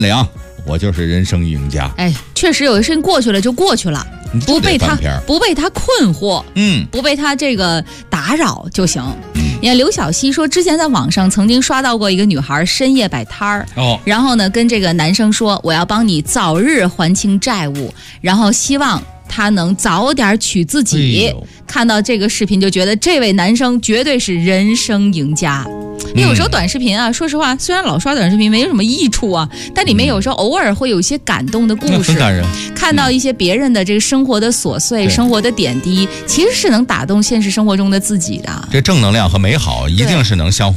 良，我就是人生赢家。 哎，确实有的事情过去了就过去了，不被他困惑，不被他这个打扰就行。你看刘晓溪说，之前在网上曾经刷到过一个女孩深夜摆摊儿，然后呢跟这个男生说，我要帮你早日还清债务，然后希望他能早点娶自己。看到这个视频就觉得这位男生绝对是人生赢家。因为有时候短视频啊，说实话，虽然老刷短视频没有什么益处啊，但里面有时候偶尔会有一些感动的故事， 很感人。 看到一些别人的这个生活的琐碎、生活的点滴，其实是能打动现实生活中的自己的。 这正能量和美好一定是能相互